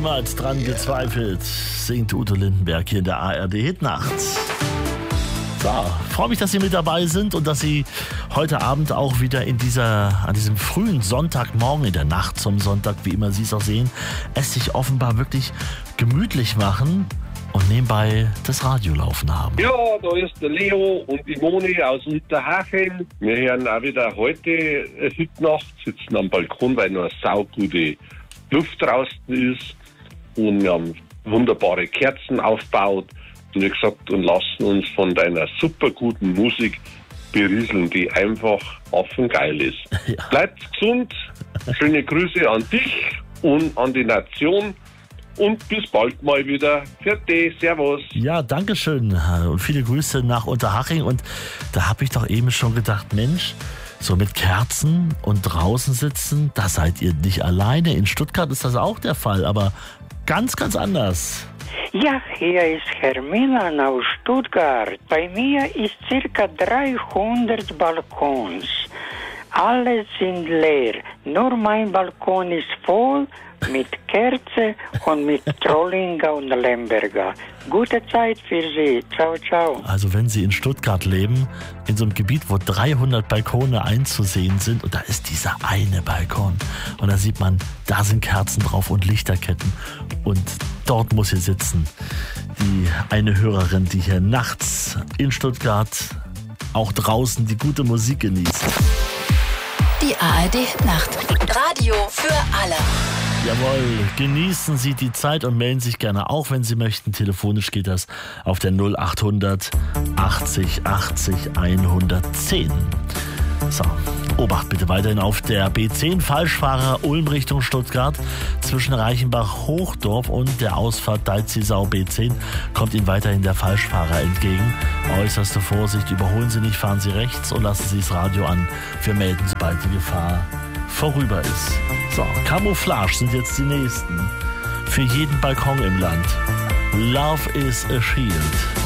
niemals dran gezweifelt, singt Udo Lindenberg hier in der ARD Hitnacht. So, freue mich, dass Sie mit dabei sind und dass Sie heute Abend auch wieder an diesem frühen Sonntagmorgen, in der Nacht zum Sonntag, wie immer Sie es auch sehen, es sich offenbar wirklich gemütlich machen und nebenbei das Radio laufen haben. Ja, da ist der Leo und die Moni aus Unterhaching. Wir hören auch wieder heute Hitnacht, sitzen am Balkon, weil noch eine saugute Luft draußen ist. Und wir haben wunderbare Kerzen aufgebaut. Und wie gesagt, und lassen uns von deiner super guten Musik berieseln, die einfach affengeil ist. Ja. Bleibt gesund, schöne Grüße an dich und an die Nation und bis bald mal wieder. Vierte, servus. Ja, danke schön und viele Grüße nach Unterhaching. Und da habe ich doch eben schon gedacht, Mensch, so mit Kerzen und draußen sitzen, da seid ihr nicht alleine. In Stuttgart ist das auch der Fall, aber ganz, ganz anders. Ja, hier ist Herr Milan aus Stuttgart. Bei mir ist circa 300 Balkons. Alle sind leer. Nur mein Balkon ist voll mit Kerze und mit Trollinger und Lemberger. Gute Zeit für Sie. Ciao, ciao. Also wenn Sie in Stuttgart leben, in so einem Gebiet, wo 300 Balkone einzusehen sind und da ist dieser eine Balkon und da sieht man, da sind Kerzen drauf und Lichterketten und dort muss hier sitzen die eine Hörerin, die hier nachts in Stuttgart auch draußen die gute Musik genießt. Die ARD Hitnacht. Radio für alle. Jawohl, genießen Sie die Zeit und melden sich gerne auch, wenn Sie möchten. Telefonisch geht das auf der 0800 80 80 110. So, Obacht bitte weiterhin auf der B10 Falschfahrer Ulm Richtung Stuttgart zwischen Reichenbach-Hochdorf und der Ausfahrt Deizisau B10 kommt Ihnen weiterhin der Falschfahrer entgegen. Äußerste Vorsicht, überholen Sie nicht, fahren Sie rechts und lassen Sie das Radio an. Wir melden, sobald die Gefahr vorüber ist. So, Camouflage sind jetzt die nächsten. Für jeden Balkon im Land. Love is a Shield.